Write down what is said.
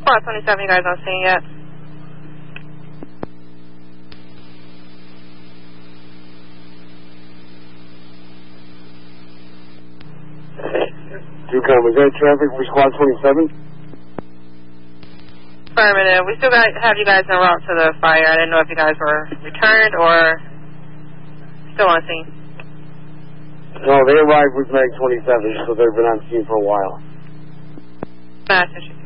Squad 27, you guys on scene yet? Was that traffic for Squad 27? Affirmative. We still have you guys en route to the fire. I didn't know if you guys were returned or still on scene. No, they arrived with Mag 27, so they've been on scene for a while. Mass issue.